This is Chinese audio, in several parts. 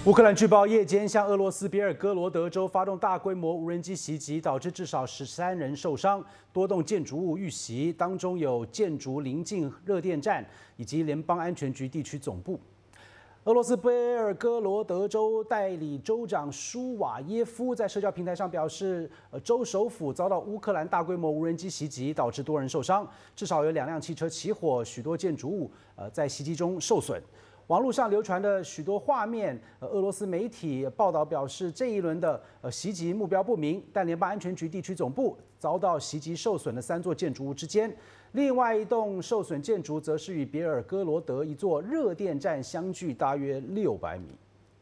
乌克兰据报夜间向俄罗斯别尔哥罗德州发动大规模无人机袭击，导致至少13人受伤，多栋建筑物遇袭，当中有建筑临近热电站以及联邦安全局地区总部。俄罗斯别尔哥罗德州代理州长舒瓦耶夫在社交平台上表示，州首府遭到乌克兰大规模无人机袭击，导致多人受伤，至少有2辆汽车起火，许多建筑物在袭击中受损。网络上流传的许多画面，俄罗斯媒体报道表示，这一轮的袭击目标不明，但联邦安全局地区总部遭到袭击受损的3座建筑物之间，另外一栋受损建筑则是与别尔哥罗德一座热电站相距大约600米。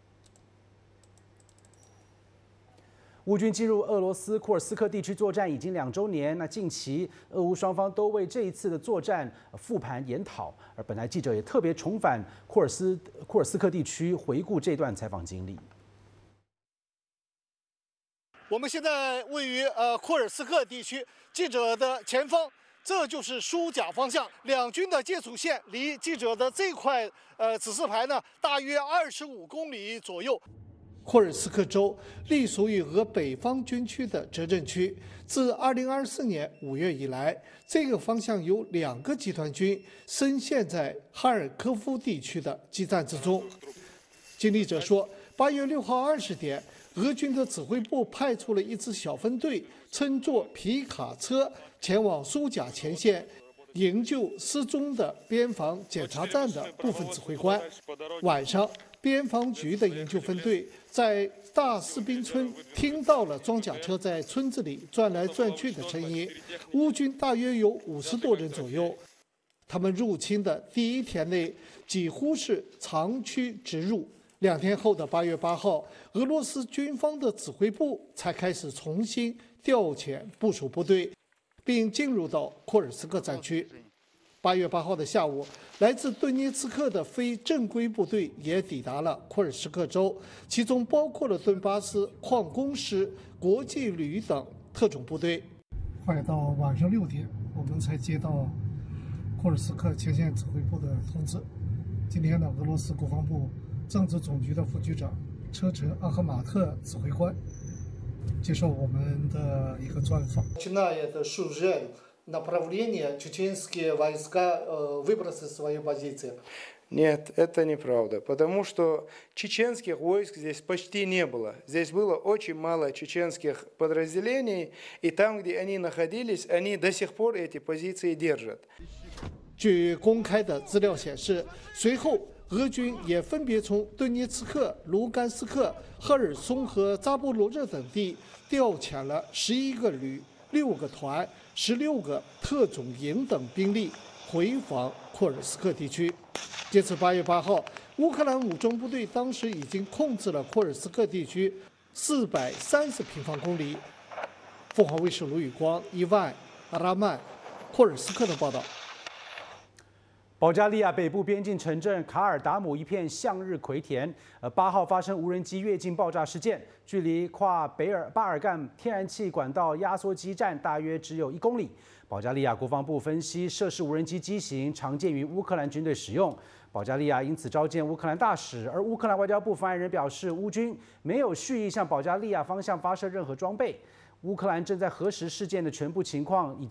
乌军进入俄罗斯库尔斯克地区作战已经2周年，那近期俄乌双方都为这一次的作战复盘研讨，而本台记者也特别重返库尔斯克地区回顾这段采访经历。 我们现在位于库尔斯克地区，记者的前方，这就是输甲方向，两军的界处线离记者的这块指示牌呢，大约25公里左右。库尔斯克州隶属于俄北方军区的泽镇区。自2024年5月以来，这个方向有2个集团军深陷在哈尔科夫地区的激战之中。经历者说，8月6号20点，俄军的指挥部派出了一支小分队，乘坐皮卡车前往苏贾前线，营救失踪的边防检查站的部分指挥官。晚上，边防局的营救分队在大士兵村听到了装甲车在村子里转来转去的声音。乌军大约有50多人左右，他们入侵的第一天内几乎是长驱直入。2天后的8月8号，俄罗斯军方的指挥部才开始重新调遣部署部队，并进入到库尔斯克战区。8月8号的下午，来自顿涅茨克的非正规部队也抵达了库尔斯克州，其中包括了顿巴斯矿工师、国际旅等特种部队。 快到晚上6点，我们才接到库尔斯克前线指挥部的通知。今天呢，俄罗斯国防部政治总局的副局长车臣阿赫马特指挥官接受我们的一个专访。 направление чеченские войска выбросили свои позиции. Нет, это неправда, потому что чеченских войск здесь почти не было. Здесь было очень мало чеченских подразделений, и там, где они находились, они до сих пор эти позиции держат. 据公开的资料显示，随后俄军也分别从顿涅茨克、卢甘斯克、赫尔松和扎波罗热等地调遣了11个旅、6个团、16个特种营等兵力回防库尔斯克地区。截至8月8号，乌克兰武装部队当时已经控制了库尔斯克地区430平方公里。凤凰卫视卢宇光、伊万、阿拉曼，库尔斯克的报道。 保加利亚北部边境城镇卡尔达姆一片向日葵田，8号发生无人机越境爆炸事件，距离跨巴尔干天然气管道压缩机站大约只有1公里。保加利亚国防部分析，涉事无人机机型常见于乌克兰军队使用，保加利亚因此召见乌克兰大使，而乌克兰外交部发言人表示，乌军没有蓄意向保加利亚方向发射任何装备。乌克兰正在核实事件的全部情况。